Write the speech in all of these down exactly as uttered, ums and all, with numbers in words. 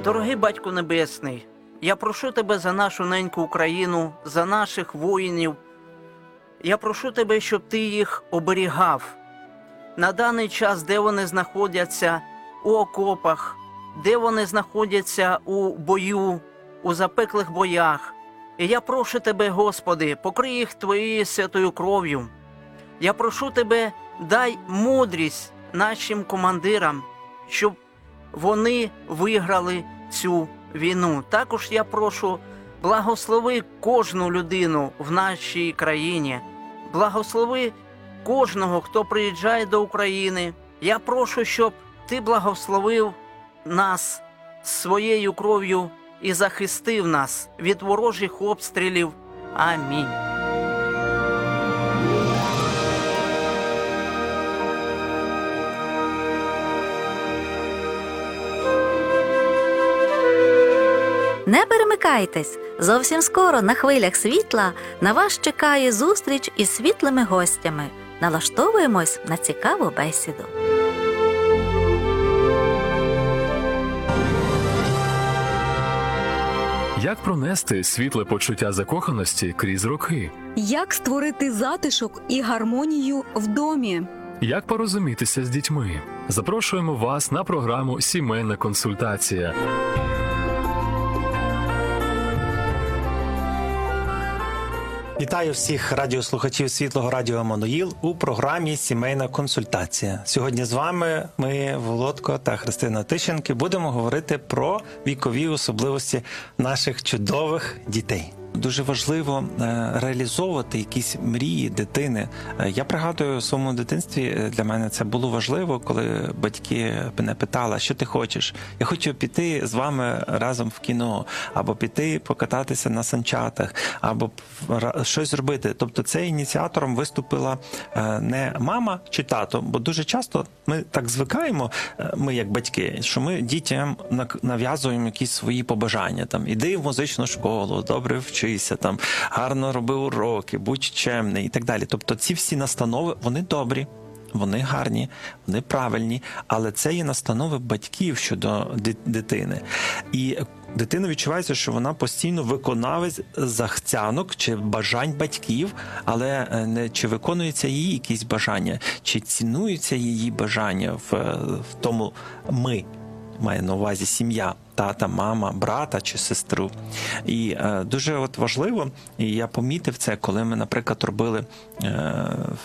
Дорогий Батько Небесний, я прошу Тебе за нашу неньку Україну, за наших воїнів. Я прошу Тебе, щоб Ти їх оберігав. На даний час, де вони знаходяться у окопах, де вони знаходяться у бою, у запеклих боях. І я прошу Тебе, Господи, покрий їх Твоєю святою кров'ю. Я прошу Тебе, дай мудрість нашим командирам, щоб вони виграли цю війну. Також я прошу, благослови кожну людину в нашій країні, благослови кожного, хто приїжджає до України. Я прошу, щоб Ти благословив нас своєю кров'ю і захистив нас від ворожих обстрілів. Амінь. Не перемикайтесь! Зовсім скоро на хвилях світла на вас чекає зустріч із світлими гостями. Налаштовуємось на цікаву бесіду. Як пронести світле почуття закоханості крізь роки? Як створити затишок і гармонію в домі? Як порозумітися з дітьми? Запрошуємо вас на програму «Сімейна консультація». Вітаю всіх радіослухачів Світлого радіо Еммануїл у програмі «Сімейна консультація». Сьогодні з вами ми, Володко та Христина Тищенки, будемо говорити про вікові особливості наших чудових дітей. Дуже важливо реалізовувати якісь мрії дитини. Я пригадую, в своєму дитинстві для мене це було важливо, коли батьки мене питали, що ти хочеш? Я хочу піти з вами разом в кіно, або піти покататися на санчатах, або щось зробити. Тобто це ініціатором виступила не мама чи тато, бо дуже часто ми так звикаємо, ми як батьки, що ми дітям нав'язуємо якісь свої побажання. Там, іди в музичну школу, добре вчися, там, гарно роби уроки, будь чемний і так далі. Тобто ці всі настанови, вони добрі, вони гарні, вони правильні, але це є настанови батьків щодо дитини. І дитина відчувається, що вона постійно виконавець захцянок чи бажань батьків, але не чи виконуються її якісь бажання, чи цінуються її бажання в, в тому «ми». Має на увазі сім'я, тата, мама, брата чи сестру. І е, дуже от важливо, і я помітив це, коли ми, наприклад, робили е,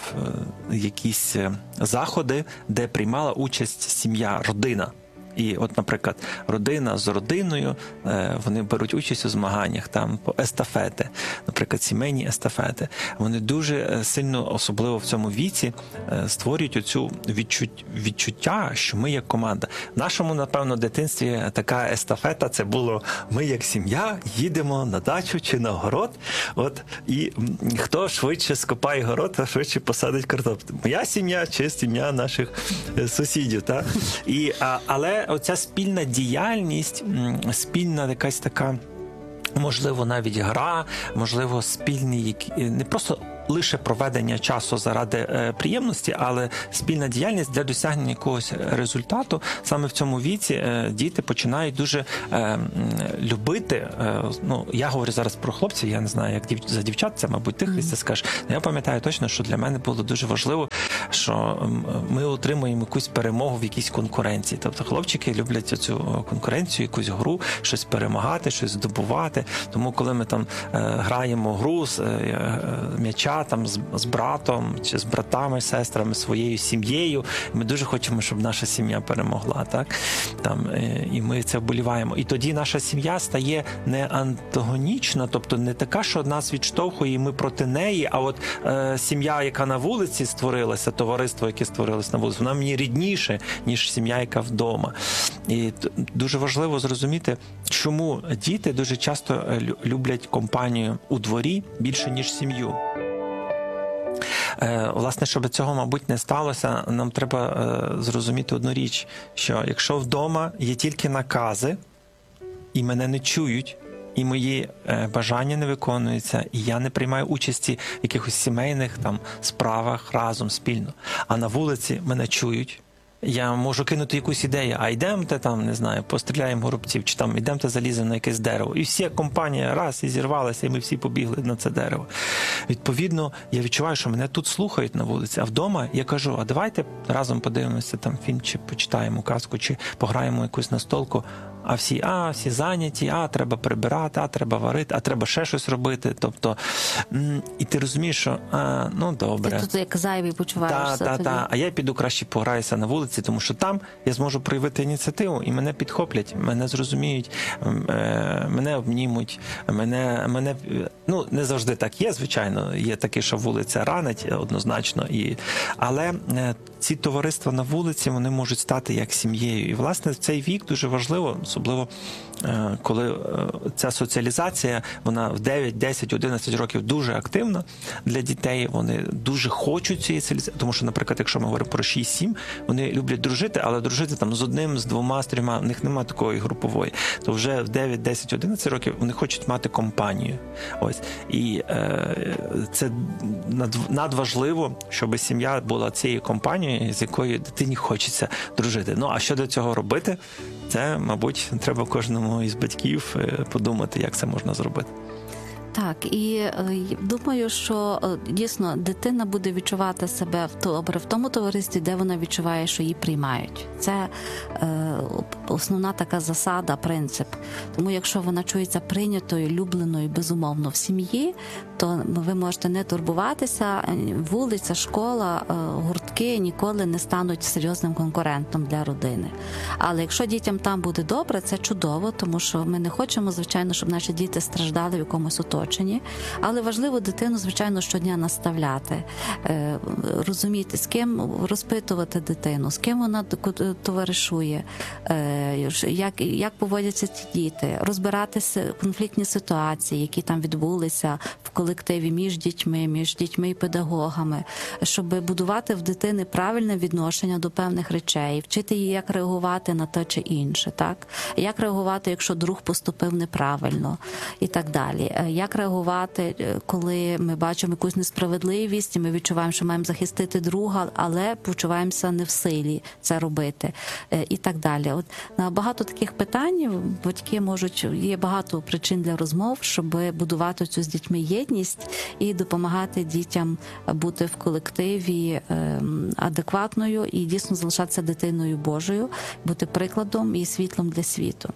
якісь заходи, де приймала участь сім'я, родина. І от, наприклад, родина з родиною, вони беруть участь у змаганнях, там, по естафети, наприклад, сімейні естафети. Вони дуже сильно, особливо в цьому віці, створюють оцю відчут... відчуття, що ми як команда. В нашому, напевно, дитинстві така естафета, це було ми як сім'я їдемо на дачу чи на город, от, і хто швидше скопає город, а швидше посадить картоплю. Моя сім'я чи сім'я наших сусідів. Та? І, а, але оця спільна діяльність, спільна якась така, можливо, навіть гра, можливо, спільні, не просто лише проведення часу заради е, приємності, але спільна діяльність для досягнення якогось результату. Саме в цьому віці е, діти починають дуже е, любити, е, ну, я говорю зараз про хлопців, я не знаю, як дів, за дівчат, це, мабуть, ти, Христя, скажеш. Я пам'ятаю точно, що для мене було дуже важливо, що ми отримуємо якусь перемогу в якійсь конкуренції. Тобто хлопчики люблять цю конкуренцію, якусь гру, щось перемагати, щось здобувати. Тому коли ми там е, граємо гру з е, м'яча, там з, з братом чи з братами, сестрами, своєю сім'єю. Ми дуже хочемо, щоб наша сім'я перемогла, так? Там, і ми це вболіваємо. І тоді наша сім'я стає не антагонічна, тобто не така, що нас відштовхує, і ми проти неї, а от е, сім'я, яка на вулиці створилася, товариство, яке створилось на вулиці, вона мені рідніше, ніж сім'я, яка вдома. І дуже важливо зрозуміти, чому діти дуже часто люблять компанію у дворі більше, ніж сім'ю. Власне, щоб цього, мабуть, не сталося, нам треба е, зрозуміти одну річ, що якщо вдома є тільки накази, і мене не чують, і мої е, бажання не виконуються, і я не приймаю участі в якихось сімейних там справах разом, спільно, а на вулиці мене чують, я можу кинути якусь ідею, а йдемте там, не знаю, постріляємо горобців, чи там йдемте заліземо на якесь дерево. І всі компанія раз і зірвалася, і ми всі побігли на це дерево. Відповідно, я відчуваю, що мене тут слухають на вулиці, а вдома я кажу, а давайте разом подивимося там фільм, чи почитаємо казку, чи пограємо якусь настолку. А всі, а, всі зайняті, а, треба прибирати, а, треба варити, а треба ще щось робити. Тобто, м- і ти розумієш, що, а, ну, добре. Ти тут як зайвий почуваєшся. Та, та, тоді. та. А я піду краще пограюся на вулиці, тому що там я зможу проявити ініціативу, і мене підхоплять, мене зрозуміють, е- мене обнімуть, мене, мене, ну, не завжди так є, звичайно, є таке, що вулиця ранить однозначно, і, але е- ці товариства на вулиці, вони можуть стати як сім'єю. І, власне, в цей вік дуже важливо, особливо е- коли е- ця соціалізація, вона в дев'ять, десять, одинадцять років дуже активна для дітей, вони дуже хочуть цієї соціалізації, тому що, наприклад, якщо ми говоримо про шість-сім, вони люблять дружити, але дружити там з одним, з двома, з трьома, в них немає такої групової. То вже в дев'ять, десять, одинадцять років вони хочуть мати компанію. Ось. І е, це над, надважливо, щоб сім'я була цією компанією, з якою дитині хочеться дружити. Ну, а що до цього робити? Це, мабуть, треба кожному із батьків подумати, як це можна зробити. Так, і е, думаю, що е, дійсно дитина буде відчувати себе в добре в тому товаристві, де вона відчуває, що її приймають. Це е, основна така засада, принцип. Тому якщо вона чується прийнятою, любленою, безумовно в сім'ї, то ви можете не турбуватися, вулиця, школа, е, гуртки ніколи не стануть серйозним конкурентом для родини. Але якщо дітям там буде добре, це чудово, тому що ми не хочемо, звичайно, щоб наші діти страждали в якомусь оточенні, але важливо дитину, звичайно, щодня наставляти, е, розуміти, з ким розпитувати дитину, з ким вона товаришує, е, як, як поводяться ці діти, розбирати конфліктні ситуації, які там відбулися в колективі між дітьми, між дітьми і педагогами, щоб будувати в дитини правильне відношення до певних речей, вчити її, як реагувати на те чи інше, так? Як реагувати, якщо друг поступив неправильно і так далі. Як реагувати, коли ми бачимо якусь несправедливість, і ми відчуваємо, що маємо захистити друга, але почуваємося не в силі це робити і так далі. От на багато таких питань батьки можуть, є багато причин для розмов, щоб будувати цю з дітьми єдність і допомагати дітям бути в колективі адекватною і дійсно залишатися дитиною Божою, бути прикладом і світлом для світу.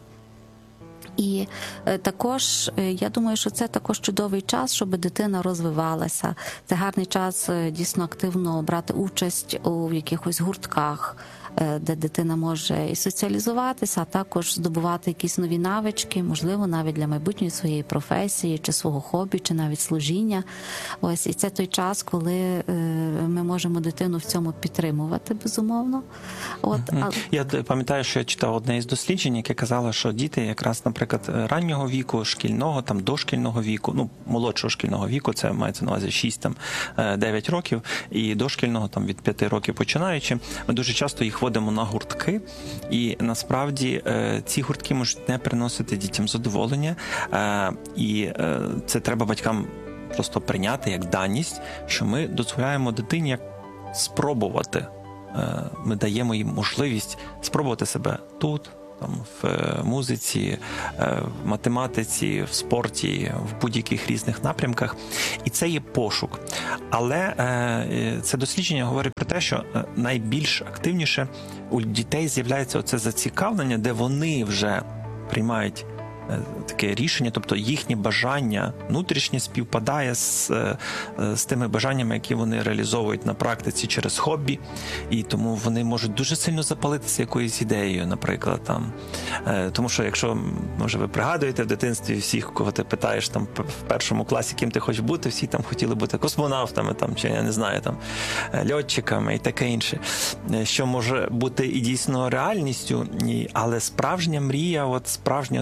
І також, я думаю, що це також чудовий час, щоб дитина розвивалася. Це гарний час дійсно активно брати участь у якихось гуртках, де дитина може і соціалізуватися, а також здобувати якісь нові навички, можливо, навіть для майбутньої своєї професії, чи свого хобі, чи навіть служіння. Ось, і це той час, коли ми можемо дитину в цьому підтримувати, безумовно. От, а... Я пам'ятаю, що я читав одне із досліджень, яке казало, що діти якраз, наприклад, раннього віку, шкільного, там, дошкільного віку, ну, молодшого шкільного віку, це мається на увазі шість-дев'ять років, і дошкільного, там, від п'яти років починаючи, ми дуже часто їх водимо на гуртки, і насправді ці гуртки можуть не приносити дітям задоволення, і це треба батькам просто прийняти як даність, що ми дозволяємо дитині як спробувати, ми даємо їм можливість спробувати себе тут, там, в музиці, в математиці, в спорті, в будь-яких різних напрямках. І це є пошук. Але це дослідження говорить про те, що найбільш активніше у дітей з'являється оце зацікавлення, де вони вже приймають таке рішення, тобто їхнє бажання внутрішнє співпадає з, з тими бажаннями, які вони реалізовують на практиці через хобі, і тому вони можуть дуже сильно запалитися якоюсь ідеєю, наприклад, там. Тому що, якщо, може, ви пригадуєте в дитинстві всіх, кого ти питаєш там в першому класі, ким ти хочеш бути, всі там хотіли бути космонавтами, там, чи, я не знаю, там, льотчиками і таке інше, що може бути і дійсно реальністю, але справжня мрія, от справжнє таке бажання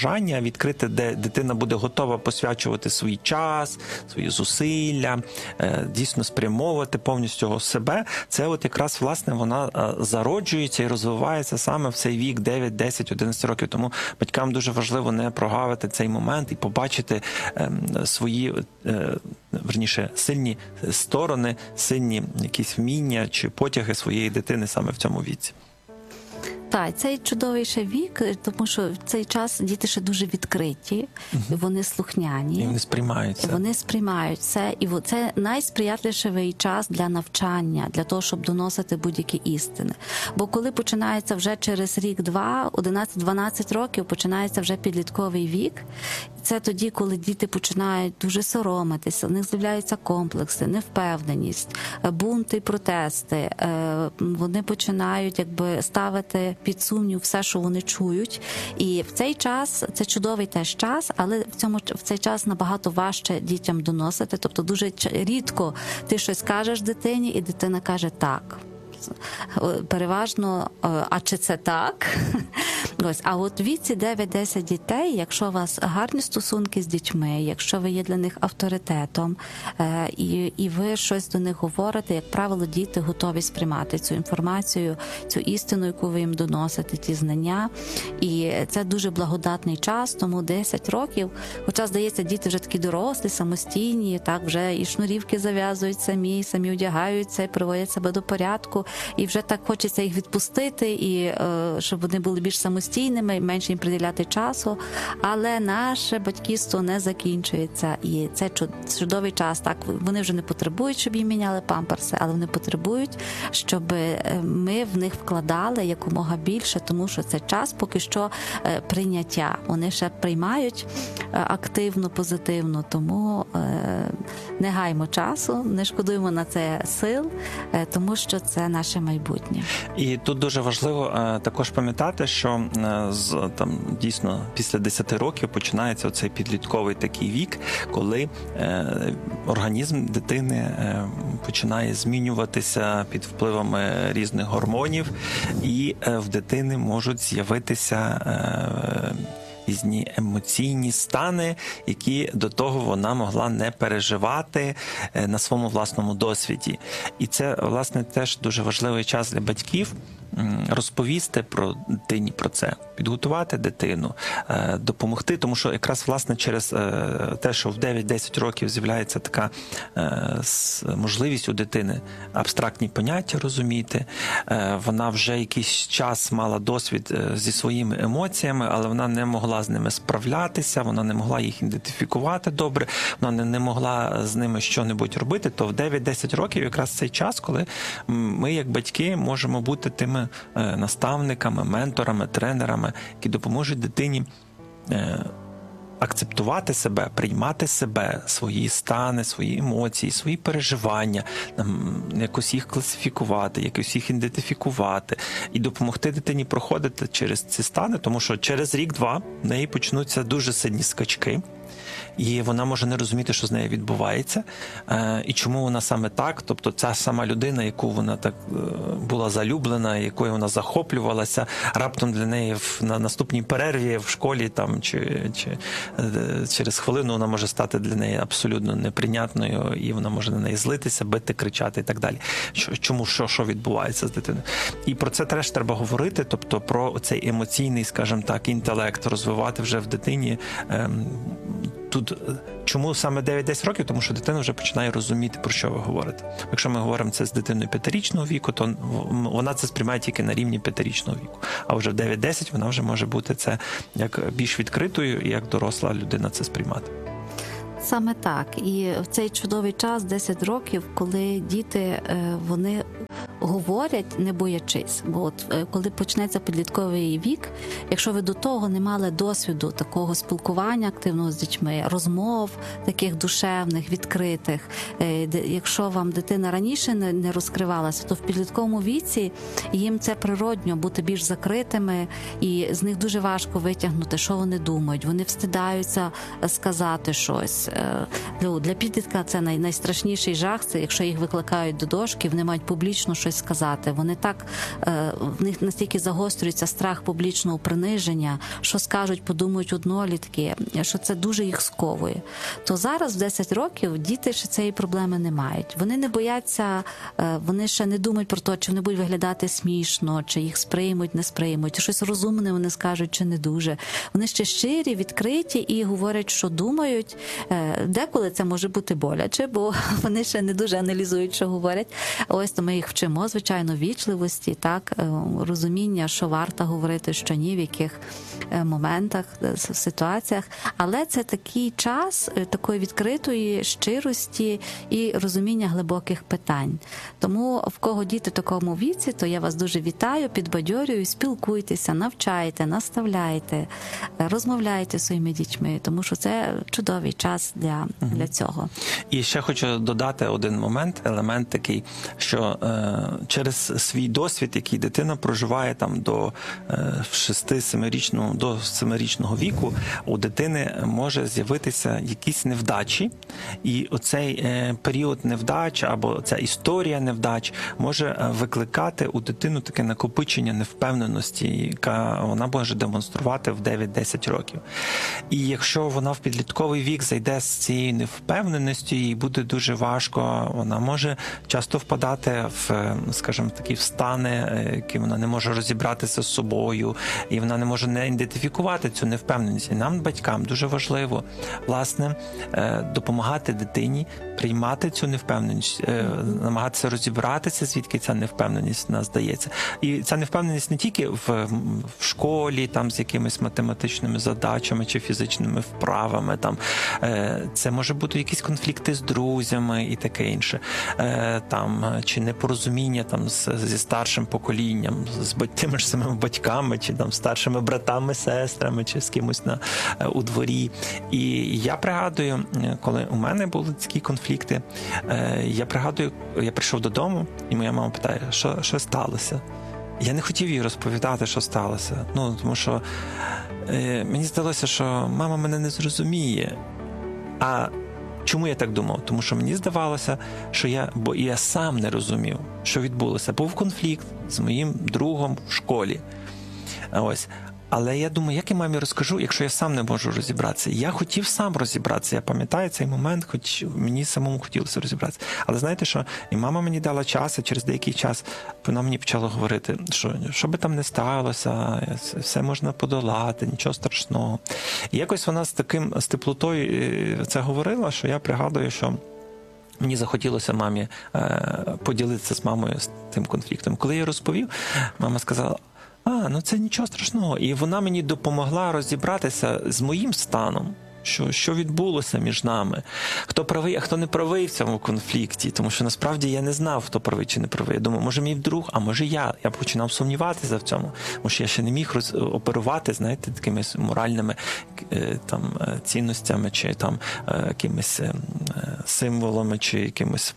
бажання відкрити, де дитина буде готова посвячувати свій час, свої зусилля, дійсно спрямовувати повністю себе. Це от якраз, власне, вона зароджується і розвивається саме в цей вік дев'ять, десять, одинадцять років. Тому батькам дуже важливо не прогавити цей момент і побачити свої, верніше, сильні сторони, сильні якісь вміння чи потяги своєї дитини саме в цьому віці. Так, цей чудовий ще вік, тому що в цей час діти ще дуже відкриті, угу. вони слухняні. І вони сприймають це. Вони сприймають це, і це найсприятливіший час для навчання, для того, щоб доносити будь-які істини. Бо коли починається вже через рік-два, одинадцять-дванадцять років, починається вже підлітковий вік, це тоді, коли діти починають дуже соромитися, у них з'являються комплекси, невпевненість, бунти, протести. Вони починають якби ставити під сумнів все, що вони чують. І в цей час, це чудовий теж час, але в цьому в цей час набагато важче дітям доносити. Тобто дуже рідко ти щось кажеш дитині, і дитина каже «так». Переважно, а чи це так? Ось, а от в віці дев'ять-десять дітей, якщо у вас гарні стосунки з дітьми, якщо ви є для них авторитетом, е, і, і ви щось до них говорите, як правило, діти готові сприймати цю інформацію, цю істину, яку ви їм доносите, ті знання. І це дуже благодатний час, тому десять років, хоча, здається, діти вже такі дорослі, самостійні, так, вже і шнурівки зав'язують самі, самі одягаються, і приводять себе до порядку. І вже так хочеться їх відпустити, і е, щоб вони були більш самостійними, менше їм приділяти часу. Але наше батьківство не закінчується. І це чудовий час. Так, вони вже не потребують, щоб їм міняли памперси, але вони потребують, щоб ми в них вкладали якомога більше, тому що це час поки що е, прийняття. Вони ще приймають е, активно, позитивно, тому е, не гаймо часу, не шкодуємо на це сил, е, тому що це наше майбутнє. І тут дуже важливо е, також пам'ятати, що е, з там дійсно після десяти років починається оцей підлітковий такий вік, коли е, організм дитини е, починає змінюватися під впливами різних гормонів, і е, в дитини можуть з'явитися е, різні емоційні стани, які до того вона могла не переживати на своєму власному досвіді. І це, власне, теж дуже важливий час для батьків розповісти про дитині про це, підготувати дитину, допомогти, тому що якраз, власне, через те, що в дев'ять-десять років з'являється така можливість у дитини абстрактні поняття розуміти, вона вже якийсь час мала досвід зі своїми емоціями, але вона не могла з ними справлятися, вона не могла їх ідентифікувати добре, вона не могла з ними що-небудь робити, то в дев'ять-десять років якраз цей час, коли ми, як батьки, можемо бути тими наставниками, менторами, тренерами, які допоможуть дитині акцептувати себе, приймати себе, свої стани, свої емоції, свої переживання, якось їх класифікувати, якось їх ідентифікувати і допомогти дитині проходити через ці стани, тому що через рік-два в неї почнуться дуже сильні скачки. І вона може не розуміти, що з нею відбувається, і чому вона саме так. Тобто ця сама людина, яку вона так була залюблена, якою вона захоплювалася, раптом для неї на наступній перерві в школі там чи, чи через хвилину вона може стати для неї абсолютно неприйнятною, і вона може на неї злитися, бити, кричати і так далі. Чому, що, що відбувається з дитиною? І про це теж треба говорити, тобто про цей емоційний, скажімо так, інтелект розвивати вже в дитині. Тут чому саме дев'ять-десять років? Тому що дитина вже починає розуміти, про що ви говорите. Якщо ми говоримо це з дитиною п'ятирічного віку, то вона це сприймає тільки на рівні п'ятирічного віку. А вже в дев'ять-десять вона вже може бути це як більш відкритою і як доросла людина це сприймати. Саме так. І в цей чудовий час, десять років, коли діти, вони говорять, не боячись. Бо от коли почнеться підлітковий вік, якщо ви до того не мали досвіду такого спілкування активного з дітьми, розмов таких душевних, відкритих, якщо вам дитина раніше не розкривалася, то в підлітковому віці їм це природньо бути більш закритими, і з них дуже важко витягнути, що вони думають. Вони встидаються сказати щось. Для підлітка це най- найстрашніший жах, це якщо їх викликають до дошки, вони мають публічно щось щось сказати. Вони так, е, в них настільки загострюється страх публічного приниження, що скажуть, подумають однолітки, що це дуже їх сковує. То зараз в десять років діти ще цієї проблеми не мають. Вони не бояться, е, вони ще не думають про те, чи вони будуть виглядати смішно, чи їх сприймуть, не сприймуть, чи щось розумне вони скажуть, чи не дуже. Вони ще щирі, відкриті і говорять, що думають. Е, деколи це може бути боляче, бо вони ще не дуже аналізують, що говорять. Ось то ми їх вчимо, звичайно, вічливості, так, е, розуміння, що варто говорити, що ні, в яких е, моментах, е, ситуаціях. Але це такий час е, такої відкритої щирості і розуміння глибоких питань. Тому в кого діти в такому віці, то я вас дуже вітаю, підбадьорюю, спілкуйтеся, навчайте, наставляйте, розмовляйте зі своїми дітьми, тому що це чудовий час для, для цього. І ще хочу додати один момент, елемент такий, що е, через свій досвід, який дитина проживає там до е, шести-семирічного, до семирічного віку, у дитини може з'явитися якісь невдачі, і оцей е, період невдач або ця історія невдач може викликати у дитину таке накопичення невпевненості, яка вона може демонструвати в дев'ять-десять років. І якщо вона в підлітковий вік зайде з цією невпевненістю, їй буде дуже важко, вона може часто впадати в, скажімо, такі стани, які вона не може розібратися з собою, і вона не може не ідентифікувати цю невпевненість. І нам, батькам, дуже важливо, власне, допомагати дитині приймати цю невпевненість, намагатися розібратися, звідки ця невпевненість в нас здається. І ця невпевненість не тільки в, в школі, там, з якимись математичними задачами чи фізичними вправами, там, це може бути якісь конфлікти з друзями і таке інше, там, чи непорозуміння там, з, зі старшим поколінням, з тими ж самими батьками, чи там, старшими братами, сестрами, чи з кимось на, у дворі. І я пригадую, коли у мене були такі конфлікти, я пригадую, я прийшов додому, і моя мама питає, що, що сталося? Я не хотів їй розповідати, що сталося. Ну, тому що е, мені здалося, що мама мене не зрозуміє. А чому я так думав? Тому що мені здавалося, що я, бо я сам не розумів, що відбулося. Був конфлікт з моїм другом в школі. Ось. Але я думаю, як я мамі розкажу, якщо я сам не можу розібратися. Я хотів сам розібратися, я пам'ятаю цей момент, хоч мені самому хотілося розібратися. Але знаєте що, і мама мені дала час, і через деякий час вона мені почала говорити, що що би там не сталося, все можна подолати, нічого страшного. І якось вона з таким, з теплотою це говорила, що я пригадую, що мені захотілося мамі е, поділитися з мамою з тим конфліктом. Коли я розповів, мама сказала, а, ну це нічого страшного. І вона мені допомогла розібратися з моїм станом, що, що відбулося між нами, хто правий, а хто не правий в цьому конфлікті. Тому що насправді я не знав, хто правий чи не правий. Я думав, може мій друг, а може я. Я починав сумніватися в цьому. Тому що я ще не міг роз... оперувати, знаєте, такими моральними там, цінностями, чи там якимись символами, чи якимось...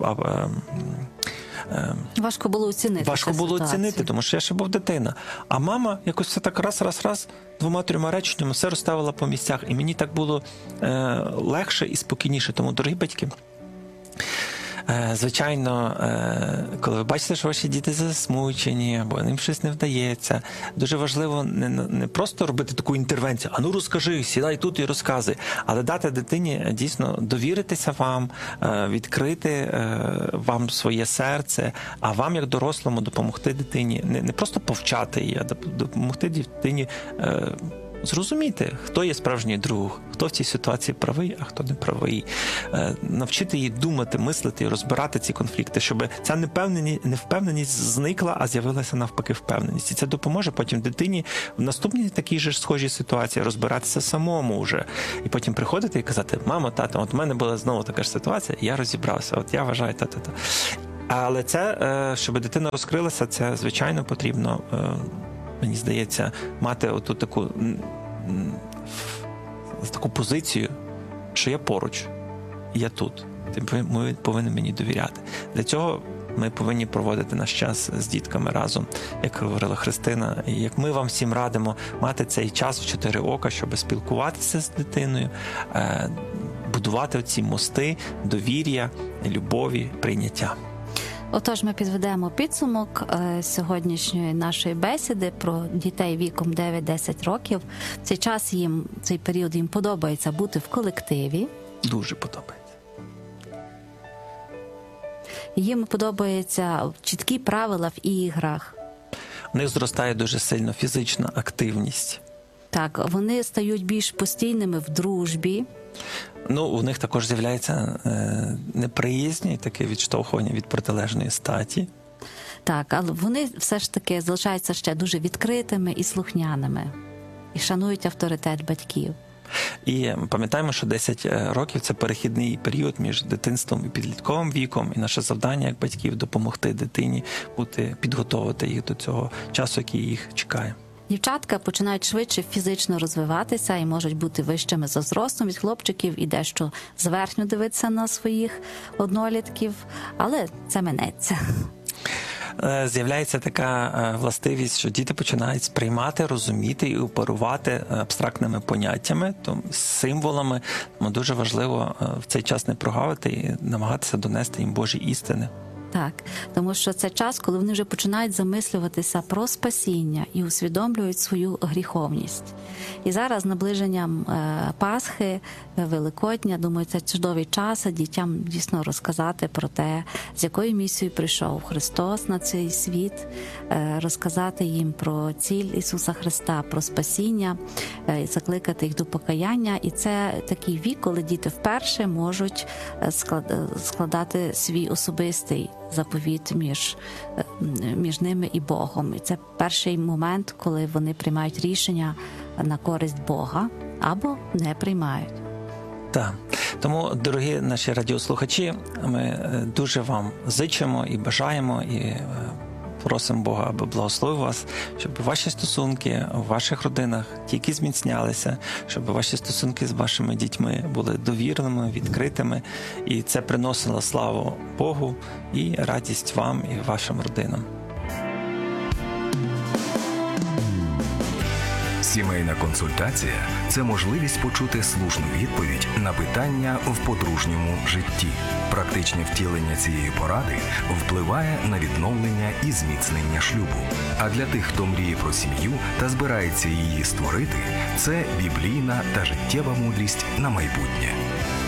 Важко було оцінити. Важко було оцінити, тому що я ще був дитина. А мама якось все так раз-раз-раз двома-трьома реченнями все розставила по місцях. І мені так було е, легше і спокійніше. Тому, дорогі батьки, е, звичайно, е, коли ви бачите, що ваші діти засмучені, або їм щось не вдається, дуже важливо не, не просто робити таку інтервенцію, а ну розкажи, сідай тут і розказуй, але дати дитині дійсно довіритися вам, е, відкрити е, вам своє серце, а вам, як дорослому, допомогти дитині, не, не просто повчати її, а допомогти дитині е, зрозуміти, хто є справжній друг, хто в цій ситуації правий, а хто не правий. Навчити її думати, мислити і розбирати ці конфлікти, щоб ця невпевненість, невпевненість зникла, а з'явилася навпаки впевненість. І це допоможе потім дитині в наступній такій же схожій ситуації розбиратися самому вже. І потім приходити і казати, мамо, тато, от в мене була знову така ж ситуація, я розібрався, от я вважаю та-та-та. Але це, щоб дитина розкрилася, це, звичайно, потрібно, мені здається, мати оту таку, таку позицію, що я поруч, я тут. Ти повинен мені довіряти. Для цього ми повинні проводити наш час з дітками разом, як говорила Христина, і як ми вам всім радимо мати цей час в чотири ока, щоб спілкуватися з дитиною, будувати ці мости довір'я, любові, прийняття. Отож, ми підведемо підсумок е, сьогоднішньої нашої бесіди про дітей віком дев'ять-десять років. В цей час їм, цей період їм подобається бути в колективі. Дуже подобається. Їм подобаються чіткі правила в іграх. У них зростає дуже сильно фізична активність. Так, вони стають більш постійними в дружбі. Ну, у них також з'являється е, неприязнь і таке відштовхування від протилежної статі. Так, але вони все ж таки залишаються ще дуже відкритими і слухняними. І шанують авторитет батьків. І пам'ятаємо, що десять років – це перехідний період між дитинством і підлітковим віком, і наше завдання як батьків – допомогти дитині бути, підготовити їх до цього часу, який їх чекає. Дівчатка починають швидше фізично розвиватися і можуть бути вищими за зростом від хлопчиків і дещо зверхньо дивитися на своїх однолітків, але це минеться. З'являється така властивість, що діти починають сприймати, розуміти і оперувати абстрактними поняттями, то символами. Тому дуже важливо в цей час не прогавити і намагатися донести їм Божі істини. Так, тому що це час, коли вони вже починають замислюватися про спасіння і усвідомлюють свою гріховність. І зараз, з наближенням е, Пасхи, Великодня, думаю, це чудовий час дітям дійсно розказати про те, з якою місією прийшов Христос на цей світ, е, розказати їм про ціль Ісуса Христа, про спасіння, е, закликати їх до покаяння. І це такий вік, коли діти вперше можуть складати свій особистий заповіт між, між ними і Богом. І це перший момент, коли вони приймають рішення на користь Бога або не приймають. Так. Тому, дорогі наші радіослухачі, ми дуже вам зичимо і бажаємо, і просимо Бога, аби благословив вас, щоб ваші стосунки в ваших родинах тільки зміцнялися, щоб ваші стосунки з вашими дітьми були довірними, відкритими, і це приносило славу Богу і радість вам і вашим родинам. Сімейна консультація – це можливість почути слушну відповідь на питання в подружньому житті. Практичне втілення цієї поради впливає на відновлення і зміцнення шлюбу. А для тих, хто мріє про сім'ю та збирається її створити, це біблійна та життєва мудрість на майбутнє.